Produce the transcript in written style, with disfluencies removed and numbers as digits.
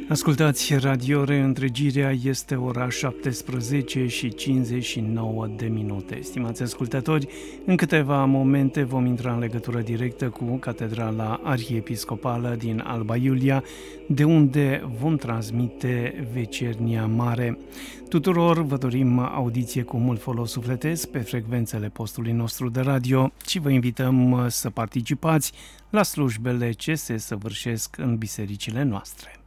Ascultați Radio Reîntregirea, este ora 17 și 59 de minute. Stimați ascultători, în câteva momente vom intra în legătură directă cu Catedrala Arhiepiscopală din Alba Iulia, de unde vom transmite Vecernia Mare. Tuturor vă dorim audiție cu mult folos sufletesc pe frecvențele postului nostru de radio și vă invităm să participați la slujbele ce se săvârșesc în bisericile noastre.